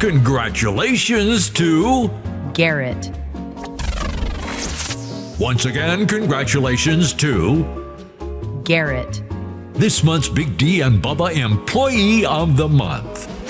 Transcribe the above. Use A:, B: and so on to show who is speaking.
A: Congratulations to
B: Garrett.
A: Once again, congratulations to
B: Garrett.
A: this month's Big D and Bubba Employee of the Month.